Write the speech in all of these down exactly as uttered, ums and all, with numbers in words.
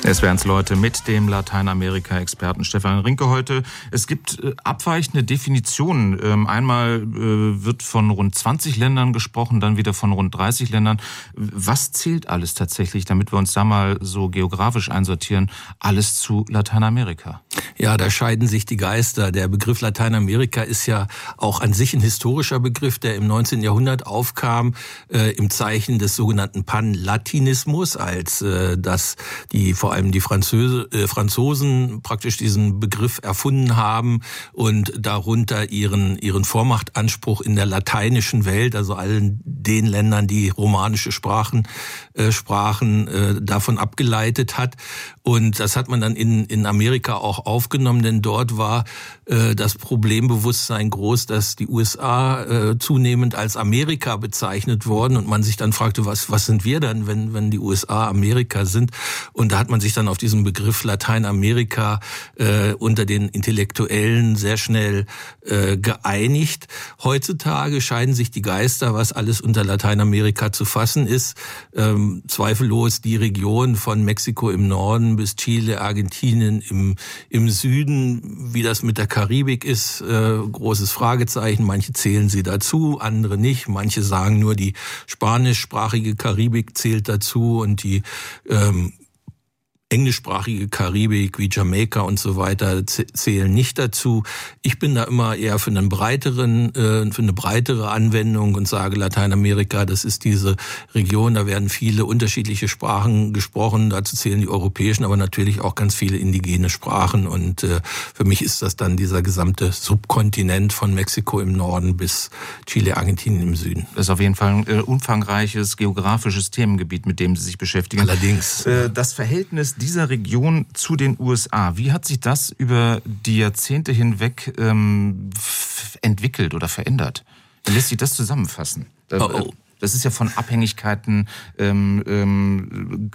Es wären's Leute mit dem Lateinamerika-Experten Stefan Rinke heute. Es gibt äh, abweichende Definitionen. Ähm, einmal äh, wird von rund zwanzig Ländern gesprochen, dann wieder von rund dreißig Ländern. Was zählt alles tatsächlich, damit wir uns da mal so geografisch einsortieren, alles zu Lateinamerika? Ja, da scheiden sich die Geister. Der Begriff Lateinamerika ist ja auch an sich ein historischer Begriff, der im neunzehnten Jahrhundert aufkam, äh, im Zeichen des sogenannten Panlatinismus, als äh, dass die vor allem die Französe, äh, Franzosen praktisch diesen Begriff erfunden haben und darunter ihren ihren Vormachtanspruch in der lateinischen Welt, also allen den Ländern, die romanische Sprachen äh, sprachen, äh, davon abgeleitet hat. Und das hat man dann in in Amerika auch aufgenommen, denn dort war äh, das Problembewusstsein groß, dass die U S A äh, zunehmend als Amerika bezeichnet worden und man sich dann fragte, was was sind wir denn, wenn wenn die U S A Amerika sind? Und da hat man sich dann auf diesen Begriff Lateinamerika äh, unter den Intellektuellen sehr schnell äh, geeinigt. Heutzutage scheiden sich die Geister, was alles unter Lateinamerika zu fassen ist. Ähm, zweifellos die Region von Mexiko im Norden bis Chile, Argentinien im im Süden. Wie das mit der Karibik ist, äh, großes Fragezeichen. Manche zählen sie dazu, andere nicht. Manche sagen nur, die spanischsprachige Karibik zählt dazu und die ähm, englischsprachige Karibik wie Jamaika und so weiter zählen nicht dazu. Ich bin da immer eher für einen breiteren, äh, für eine breitere Anwendung und sage Lateinamerika, das ist diese Region, da werden viele unterschiedliche Sprachen gesprochen. Dazu zählen die europäischen, aber natürlich auch ganz viele indigene Sprachen. Und äh, für mich ist das dann dieser gesamte Subkontinent von Mexiko im Norden bis Chile, Argentinien im Süden. Das ist auf jeden Fall ein äh, umfangreiches geografisches Themengebiet, mit dem Sie sich beschäftigen. Allerdings. Äh, das Verhältnis dieser Region zu den U S A, wie hat sich das über die Jahrzehnte hinweg ähm, f- entwickelt oder verändert? Wie lässt sich das zusammenfassen? Oh, oh. Das ist ja von Abhängigkeiten ähm, ähm,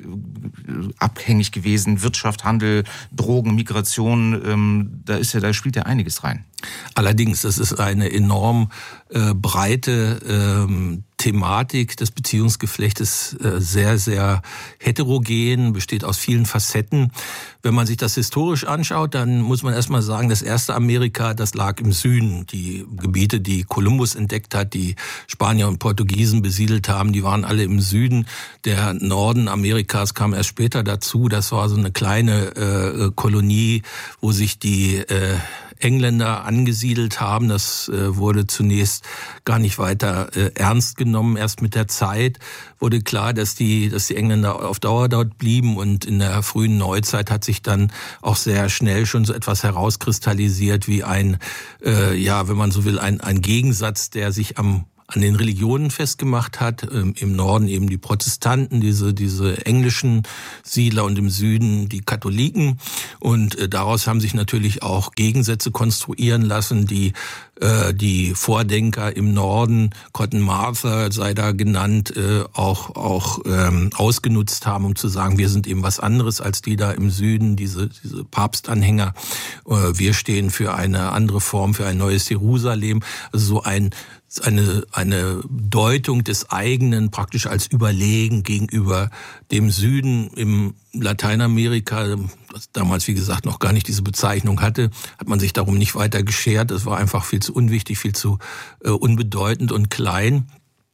abhängig gewesen, Wirtschaft, Handel, Drogen, Migration, ähm, da ist ja, da spielt ja einiges rein. Allerdings, das ist eine enorm äh, breite ähm, Thematik. Das Beziehungsgeflecht ist äh, sehr, sehr heterogen, besteht aus vielen Facetten. Wenn man sich das historisch anschaut, dann muss man erstmal sagen, das erste Amerika, das lag im Süden. Die Gebiete, die Kolumbus entdeckt hat, die Spanier und Portugiesen besiedelt haben, die waren alle im Süden. Der Norden Amerikas kam erst später dazu. Das war so eine kleine äh, Kolonie, wo sich die äh, Engländer angesiedelt haben. Das äh, wurde zunächst gar nicht weiter äh, ernst genommen. Erst mit der Zeit wurde klar, dass die, dass die Engländer auf Dauer dort blieben. Und in der frühen Neuzeit hat sich dann auch sehr schnell schon so etwas herauskristallisiert wie ein, äh, ja, wenn man so will, ein, ein Gegensatz, der sich am an den Religionen festgemacht hat. Im Norden eben die Protestanten, diese diese englischen Siedler und im Süden die Katholiken. Und daraus haben sich natürlich auch Gegensätze konstruieren lassen, die äh, die Vordenker im Norden, Cotton Mather sei da genannt, äh, auch auch ähm, ausgenutzt haben, um zu sagen, wir sind eben was anderes als die da im Süden, diese diese Papstanhänger. Äh, wir stehen für eine andere Form, für ein neues Jerusalem. Also so ein eine eine Deutung des eigenen praktisch als überlegen gegenüber dem Süden im Lateinamerika, das damals wie gesagt noch gar nicht diese Bezeichnung hatte, hat man sich darum nicht weiter geschert. Das war einfach viel zu unwichtig, viel zu äh, unbedeutend und klein.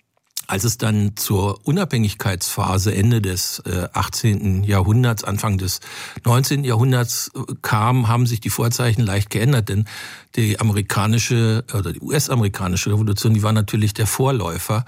Als es dann zur Unabhängigkeitsphase Ende des äh, achtzehnten Jahrhunderts, Anfang des neunzehnten Jahrhunderts äh, kam, haben sich die Vorzeichen leicht geändert, denn die amerikanische oder die U S-amerikanische Revolution, die war natürlich der Vorläufer.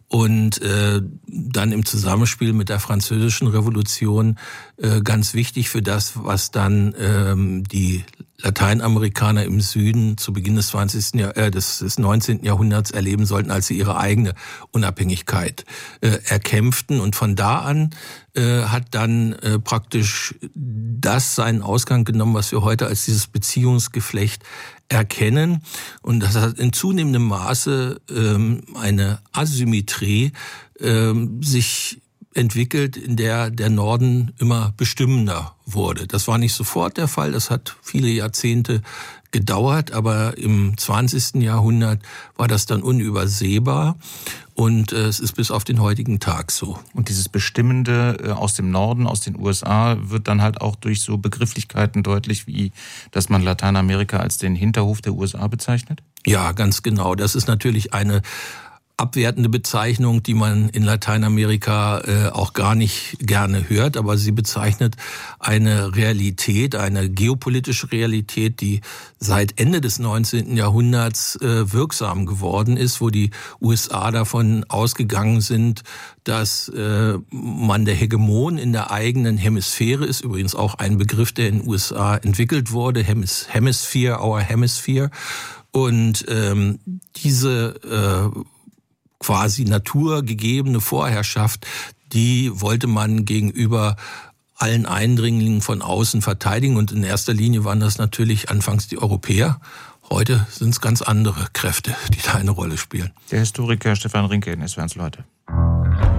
Und äh, dann im Zusammenspiel mit der französischen Revolution äh, ganz wichtig für das, was dann ähm, die Lateinamerikaner im Süden zu Beginn des zwanzigsten Jahr, äh, des, des neunzehnten Jahrhunderts erleben sollten, als sie ihre eigene Unabhängigkeit äh, erkämpften. Und von da an äh, hat dann äh, praktisch das seinen Ausgang genommen, was wir heute als dieses Beziehungsgeflecht erkennen. Und das hat in zunehmendem Maße ähm, eine Asymmetrie ähm, sich entwickelt, in der der Norden immer bestimmender wurde. Das war nicht sofort der Fall, das hat viele Jahrzehnte gedauert, aber im zwanzigsten Jahrhundert war das dann unübersehbar und äh, es ist bis auf den heutigen Tag so. Und dieses Bestimmende äh, aus dem Norden, aus den U S A, wird dann halt auch durch so Begrifflichkeiten deutlich, wie dass man Lateinamerika als den Hinterhof der U S A bezeichnet? Ja, ganz genau. Das ist natürlich eine abwertende Bezeichnung, die man in Lateinamerika äh, auch gar nicht gerne hört, aber sie bezeichnet eine Realität, eine geopolitische Realität, die seit Ende des neunzehnten Jahrhunderts äh, wirksam geworden ist, wo die U S A davon ausgegangen sind, dass äh, man der Hegemon in der eigenen Hemisphäre ist, übrigens auch ein Begriff, der in den U S A entwickelt wurde, Hemis- Hemisphere, our Hemisphere, und ähm, diese äh, quasi naturgegebene Vorherrschaft, die wollte man gegenüber allen Eindringlingen von außen verteidigen. Und in erster Linie waren das natürlich anfangs die Europäer. Heute sind es ganz andere Kräfte, die da eine Rolle spielen. Der Historiker Stefan Rinke in S W R eins Leute.